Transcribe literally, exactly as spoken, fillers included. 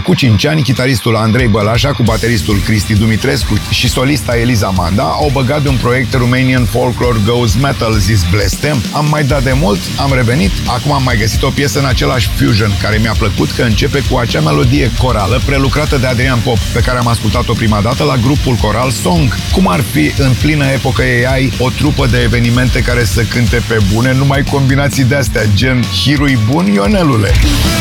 acum cinci ani, chitaristul Andrei Bălașa cu bateristul Cristi Dumitrescu și solista Eliza Manda au băgat de un proiect Romanian Folklore Goes Metal, zis Blestem. Am mai dat de mult, am revenit, acum am mai găsit o piesă în același fusion care mi-a plăcut că începe cu acea melodie corală prelucrată de Adrian Pop, pe care am ascultat-o prima dată la grupul coral Song. Cum ar fi în plină epocă A I o trupă de evenimente care să cânte pe bune numai combinații de-astea, gen Hirui bun, Ionelule.